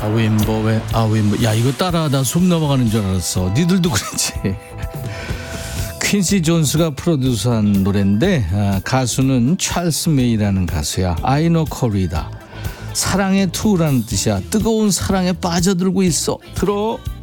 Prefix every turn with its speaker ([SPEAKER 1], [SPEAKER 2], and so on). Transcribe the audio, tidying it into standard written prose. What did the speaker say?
[SPEAKER 1] 아윈보 아윈보. 야, 이거 따라하다 숨 넘어가는 줄 알았어. 니들도 그랬지. 퀸시 존스가 프로듀스한 노래인데 가수는 찰스 메이라는 가수야. I know Korea다. 사랑의 투라는 뜻이야. 뜨거운 사랑에 빠져들고 있어. 들어.